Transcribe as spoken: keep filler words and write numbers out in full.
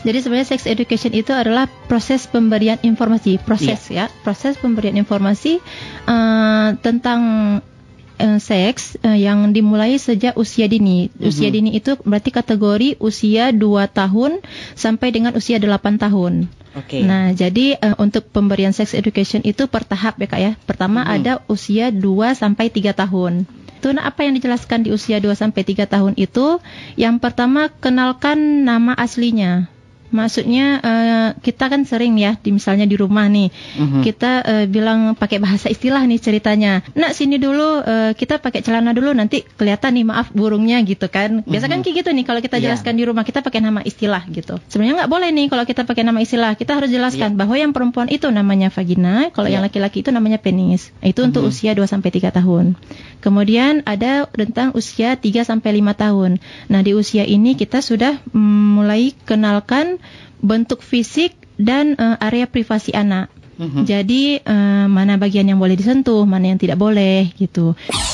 Jadi sebenarnya sex education itu adalah proses pemberian informasi, proses yeah. ya, proses pemberian informasi uh, tentang uh, seks uh, yang dimulai sejak usia dini. Mm-hmm. Usia dini itu berarti kategori usia dua tahun sampai dengan usia delapan tahun. Okay. Nah, jadi uh, untuk pemberian sex education itu per tahap ya Kak ya. Pertama mm-hmm. ada usia dua sampai tiga tahun. Itu nah, apa yang dijelaskan di usia dua sampai tiga tahun itu? Yang pertama, kenalkan nama aslinya. Maksudnya uh, kita kan sering ya, di, misalnya di rumah nih, uh-huh. kita uh, bilang pakai bahasa istilah nih ceritanya. Nak sini dulu, uh, kita pakai celana dulu, nanti kelihatan nih maaf burungnya gitu kan. Biasa uh-huh. kan kayak gitu nih kalau kita jelaskan yeah. di rumah, kita pakai nama istilah gitu. Sebenarnya nggak boleh nih kalau kita pakai nama istilah. Kita harus jelaskan yeah. bahwa yang perempuan itu namanya vagina, kalau yeah. yang laki-laki itu namanya penis. Itu uh-huh. untuk usia dua sampai tiga tahun. Kemudian ada tentang usia tiga sampai lima tahun. Nah, di usia ini kita sudah mm, mulai kenalkan bentuk fisik dan uh, area privasi anak. Mm-hmm. Jadi uh, mana bagian yang boleh disentuh, mana yang tidak boleh gitu.